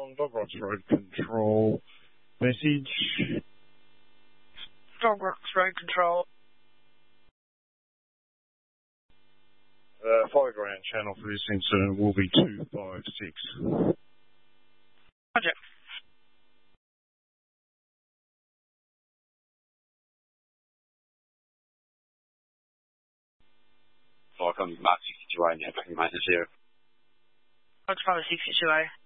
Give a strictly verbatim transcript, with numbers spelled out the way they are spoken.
Dog Rocks Road Control. Message. Dog Rocks Road Control. Uh, fire ground channel for this incident will be two five six. Roger. Fire coming back sixty-two A now, minus zero. Roger, five sixty-two A.